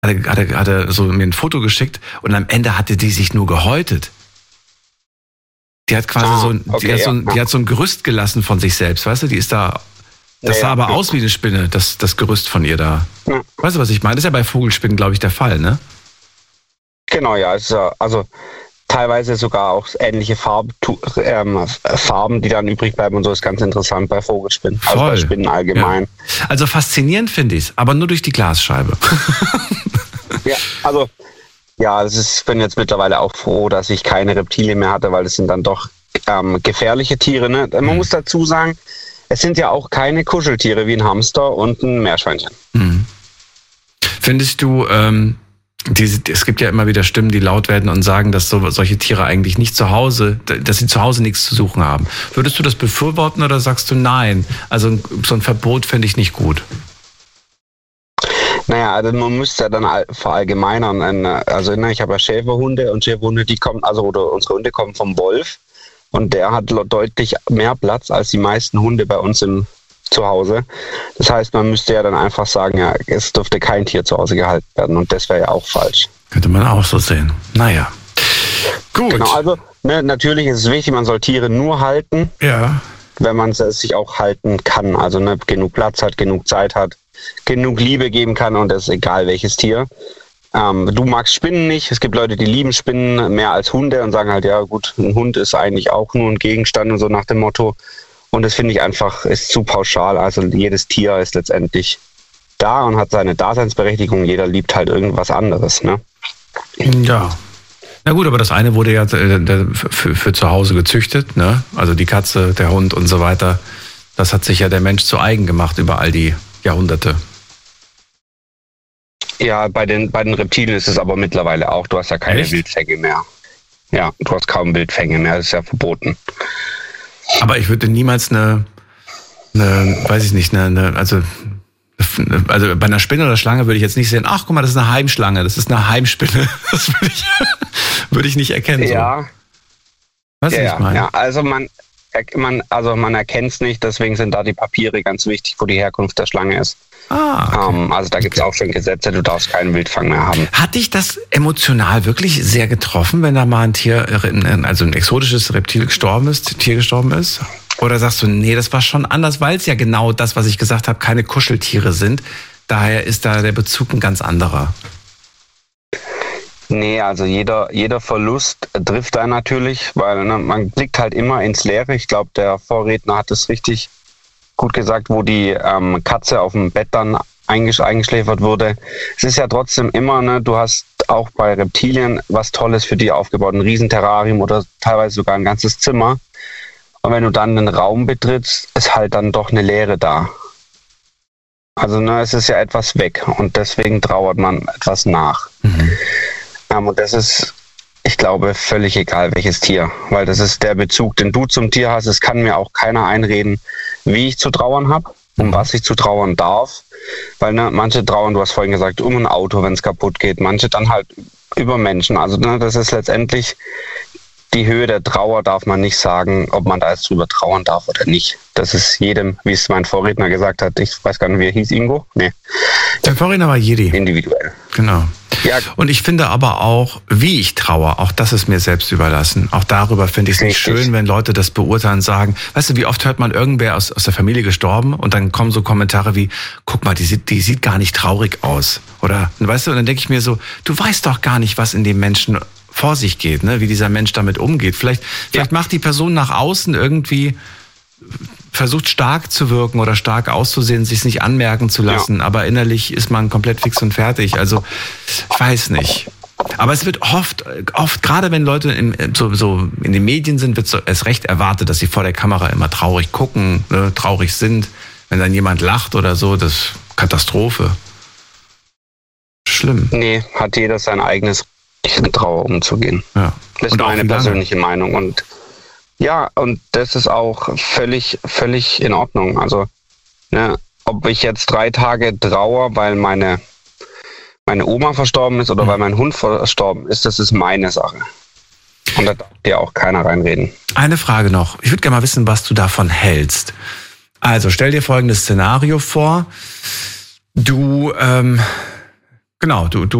hat er so mir ein Foto geschickt und am Ende hatte die sich nur gehäutet. Die hat quasi die hat so ein Gerüst gelassen von sich selbst, weißt du? Die ist da, das sah aber aus wie eine Spinne, das Gerüst von ihr da. Ja. Weißt du, was ich meine? Das ist ja bei Vogelspinnen, glaube ich, der Fall, ne? Genau, ja. Also teilweise sogar auch ähnliche Farben, die dann übrig bleiben und so, ist ganz interessant bei Vogelspinnen. Voll. Also bei Spinnen allgemein. Ja. Also faszinierend finde ich es, aber nur durch die Glasscheibe. Ja, also ich bin jetzt mittlerweile auch froh, dass ich keine Reptilien mehr hatte, weil das sind dann doch gefährliche Tiere. Ne? Man muss dazu sagen, es sind ja auch keine Kuscheltiere wie ein Hamster und ein Meerschweinchen. Mhm. Findest du, es gibt ja immer wieder Stimmen, die laut werden und sagen, dass solche Tiere eigentlich nicht dass sie zu Hause nichts zu suchen haben. Würdest du das befürworten oder sagst du nein? Also so ein Verbot finde ich nicht gut. Naja, also man müsste ja dann verallgemeinern. Also ich habe ja Schäferhunde und Schäferhunde, oder unsere Hunde kommen vom Wolf und der hat deutlich mehr Platz als die meisten Hunde bei uns im Zuhause. Das heißt, man müsste ja dann einfach sagen, ja, es dürfte kein Tier zu Hause gehalten werden und das wäre ja auch falsch. Könnte man auch so sehen. Naja, gut. Genau, also natürlich ist es wichtig, man soll Tiere nur halten, wenn man es sich auch halten kann. Also genug Platz hat, genug Zeit hat, genug Liebe geben kann und das ist egal welches Tier. Du magst Spinnen nicht. Es gibt Leute, die lieben Spinnen mehr als Hunde und sagen halt, ja gut, ein Hund ist eigentlich auch nur ein Gegenstand und so nach dem Motto. Und das finde ich einfach, ist zu pauschal. Also jedes Tier ist letztendlich da und hat seine Daseinsberechtigung. Jeder liebt halt irgendwas anderes, ne? Ja. Na gut, aber das eine wurde ja für zu Hause gezüchtet, ne? Also die Katze, der Hund und so weiter. Das hat sich ja der Mensch zu eigen gemacht über all die Jahrhunderte. Ja, bei den Reptilien ist es aber mittlerweile auch. Du hast ja keine Wildfänge mehr. Ja, du hast kaum Wildfänge mehr. Das ist ja verboten. Aber ich würde niemals also bei einer Spinne oder Schlange würde ich jetzt nicht sehen, ach guck mal, das ist eine Heimschlange, das ist eine Heimspinne. Das würde ich nicht erkennen. Ja. So. Was ich meine? Ja, also man erkennt es nicht, deswegen sind da die Papiere ganz wichtig, wo die Herkunft der Schlange ist. Okay. Also da gibt es auch schon Gesetze, du darfst keinen Wildfang mehr haben. Hat dich das emotional wirklich sehr getroffen, wenn da mal ein Tier, also ein exotisches Tier gestorben ist? Oder sagst du, nee, das war schon anders, weil es ja genau das, was ich gesagt habe, keine Kuscheltiere sind. Daher ist da der Bezug ein ganz anderer. Nee, also jeder Verlust trifft einen natürlich, weil man blickt halt immer ins Leere. Ich glaube, der Vorredner hat es richtig gut gesagt, wo die Katze auf dem Bett dann eingeschläfert wurde. Es ist ja trotzdem immer, du hast auch bei Reptilien was Tolles für dich aufgebaut, ein Riesenterrarium oder teilweise sogar ein ganzes Zimmer. Und wenn du dann einen Raum betrittst, ist halt dann doch eine Leere da. Also es ist ja etwas weg und deswegen trauert man etwas nach. Mhm. Und das ist, ich glaube, völlig egal, welches Tier. Weil das ist der Bezug, den du zum Tier hast. Es kann mir auch keiner einreden, wie ich zu trauern habe, um was ich zu trauern darf. Weil manche trauern, du hast vorhin gesagt, um ein Auto, wenn es kaputt geht. Manche dann halt über Menschen. Also das ist letztendlich die Höhe der Trauer, darf man nicht sagen, ob man da jetzt drüber trauern darf oder nicht. Das ist jedem, wie es mein Vorredner gesagt hat, ich weiß gar nicht, wie er hieß, Ingo? Nee. Der Vorredner war Jedi. Individuell. Genau. Ja. Und ich finde aber auch, wie ich trauere, auch das ist mir selbst überlassen. Auch darüber finde ich es nicht schön, wenn Leute das beurteilen und sagen, weißt du, wie oft hört man irgendwer aus der Familie gestorben und dann kommen so Kommentare wie, guck mal, die sieht gar nicht traurig aus. Oder, weißt du, und dann denke ich mir so, du weißt doch gar nicht, was in dem Menschen vor sich geht, ne? Wie dieser Mensch damit umgeht. Vielleicht macht die Person nach außen irgendwie, versucht stark zu wirken oder stark auszusehen, sich nicht anmerken zu lassen, aber innerlich ist man komplett fix und fertig. Also, ich weiß nicht. Aber es wird oft, gerade wenn Leute so in den Medien sind, wird so erst recht erwartet, dass sie vor der Kamera immer traurig gucken, ne, traurig sind. Wenn dann jemand lacht oder so, das ist Katastrophe. Schlimm. Nee, hat jeder sein eigenes mit Trauer umzugehen. Ja. Das ist meine persönliche Meinung. Und und das ist auch völlig in Ordnung. Also, ob ich jetzt 3 Tage trauere, weil meine Oma verstorben ist oder weil mein Hund verstorben ist, das ist meine Sache. Und da darf dir auch keiner reinreden. Eine Frage noch. Ich würde gerne mal wissen, was du davon hältst. Also, stell dir folgendes Szenario vor. Du Genau, du